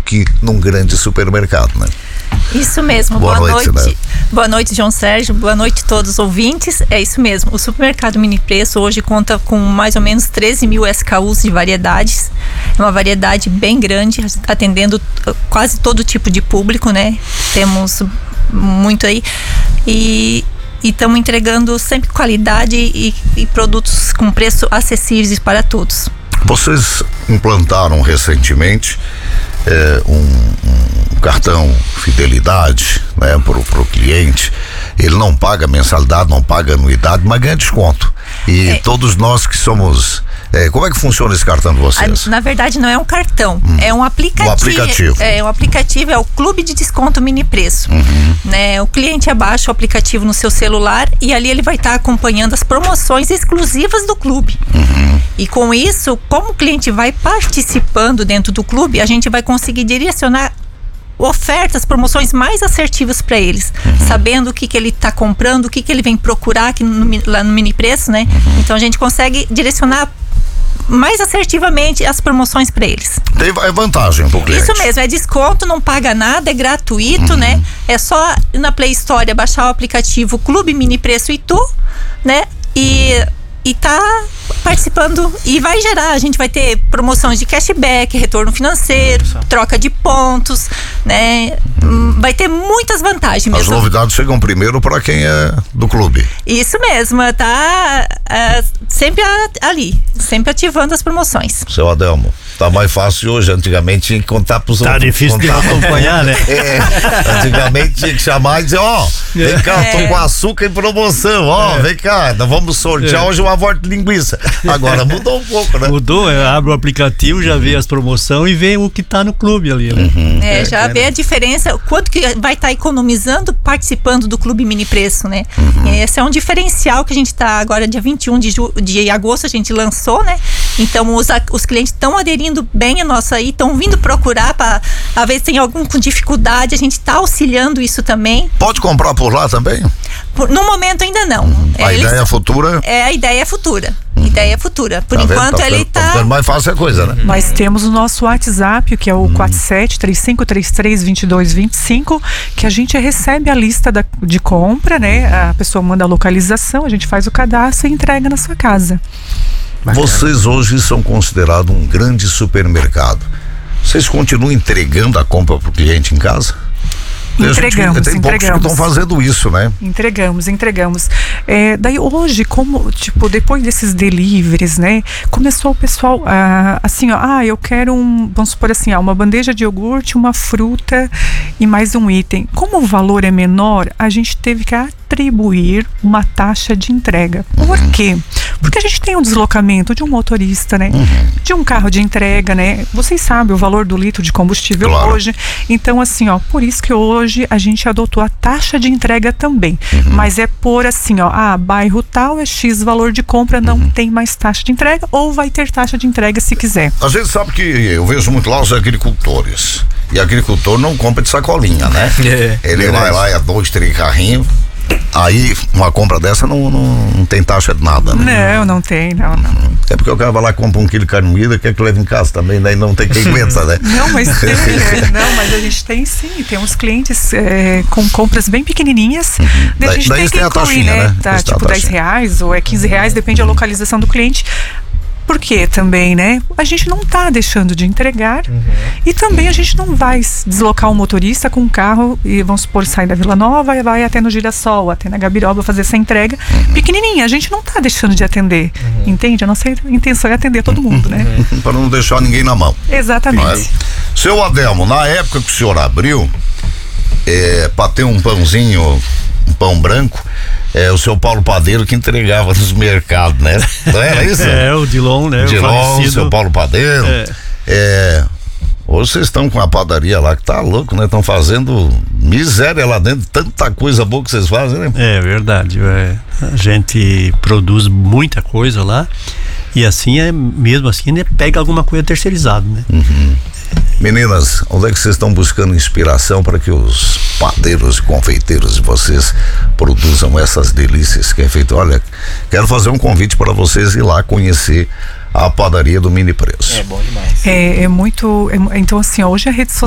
que num grande supermercado, né? Isso mesmo. Boa noite, né? Boa noite, João Sérgio. Boa noite a todos os ouvintes. É isso mesmo. O supermercado Mini Preço hoje conta com mais ou menos 13 mil SKUs de variedades. É uma variedade bem grande, atendendo quase todo tipo de público, né? Temos muito aí. E estamos entregando sempre qualidade e produtos com preço acessíveis para todos. Vocês implantaram recentemente um cartão fidelidade, né, pro cliente. Ele não paga mensalidade, não paga anuidade, mas ganha desconto. E todos nós que somos... como é que funciona esse cartão de vocês? Na verdade, não é um cartão, é um aplicativo. Um aplicativo. É um aplicativo, é o Clube de Desconto Mini Preço. Né? O cliente abaixa o aplicativo no seu celular e ali ele vai estar acompanhando as promoções exclusivas do clube. E com isso, como o cliente vai participando dentro do clube, a gente vai conseguir direcionar ofertas, promoções mais assertivas para eles, sabendo o que ele está comprando, o que ele vem procurar aqui lá no Mini Preço, né? Então a gente consegue direcionar mais assertivamente as promoções para eles. Tem vantagem pro cliente. Isso mesmo, é desconto, não paga nada, é gratuito, né? É só na Play Store baixar o aplicativo Clube Mini Preço Itu, né? E tá participando e vai gerar, a gente vai ter promoções de cashback, retorno financeiro, troca de pontos, né? Vai ter muitas vantagens mesmo. As novidades chegam primeiro para quem é do clube. Isso mesmo, tá sempre ali, sempre ativando as promoções. Seu Adelmo, tá mais fácil hoje, antigamente tinha que contar pros outros. Tá difícil de acompanhar, né? Antigamente tinha que chamar e dizer, vem cá, tô com açúcar em promoção, vem cá, nós vamos sortear hoje uma vorta de linguiça. Agora mudou um pouco, né? Mudou, abre o aplicativo, já vê as promoções e vê o que tá no clube ali, né? Já vê a diferença, quanto que vai estar economizando participando do Clube Mini Preço, né? Esse é um diferencial que a gente tá agora, dia 21 de agosto, a gente lançou, né? Então os clientes estão aderindo bem a nossa aí, estão vindo procurar para às vezes tem algum com dificuldade, a gente tá auxiliando isso também. Pode comprar por lá também? No momento ainda não. A ideia futura? A ideia futura. Ideia futura. Por enquanto ele tá ficando mais fácil a coisa, né? Nós temos o nosso WhatsApp, que é o 4735332225, que a gente recebe a lista de compra, né? A pessoa manda a localização, a gente faz o cadastro e entrega na sua casa. Vocês hoje são considerados um grande supermercado. Vocês continuam entregando a compra pro cliente em casa? Entregamos. Tem poucos que estão fazendo isso, né? Entregamos. Daí hoje, como, depois desses deliveries, né? Começou o pessoal, assim, eu quero vamos supor assim, uma bandeja de iogurte, uma fruta e mais um item. Como o valor é menor, a gente teve que atribuir uma taxa de entrega. Por quê? Porque a gente tem um deslocamento de um motorista, né? De um carro de entrega, né? Vocês sabem o valor do litro de combustível hoje. Então, assim, por isso que hoje a gente adotou a taxa de entrega também. Mas é por assim, bairro tal é X valor de compra, não tem mais taxa de entrega, ou vai ter taxa de entrega se quiser. A gente sabe que eu vejo muito lá os agricultores. E agricultor não compra de sacolinha, né? Ele vai lá, 2, 3 carrinhos. Aí uma compra dessa não tem taxa de nada, né? Não tem. É porque o cara vai lá e compra 1 quilo de carne moída, quer que leve em casa também, daí não tem quem aguenta, né? Não, mas a gente tem sim, tem uns clientes com compras bem pequenininhas, daí a gente tem que incluir, né? Tá, tipo R$10 ou R$15, depende da localização do cliente. Porque também, né? A gente não tá deixando de entregar e também a gente não vai deslocar um motorista com um carro e vamos supor, sai da Vila Nova e vai até no Girassol, até na Gabiroba fazer essa entrega pequenininha. A gente não tá deixando de atender, entende? A nossa intenção é atender todo mundo, né? Para não deixar ninguém na mão. Exatamente. Seu Adelmo, na época que o senhor abriu, para ter um pãozinho, um pão branco, o seu Paulo Padeiro que entregava nos mercados, né? Não era isso? O Dilon, né? Dilon, o seu Paulo Padeiro. Hoje vocês estão com a padaria lá que tá louco, né? Estão fazendo miséria lá dentro, tanta coisa boa que vocês fazem, né? É verdade, a gente produz muita coisa lá e assim, mesmo assim, né, pega alguma coisa terceirizada, né? Meninas, onde é que vocês estão buscando inspiração para que os padeiros e confeiteiros de vocês produzam essas delícias que é feito? Olha, quero fazer um convite para vocês ir lá conhecer a padaria do Mini Preço. É bom demais. Então assim, hoje a rede social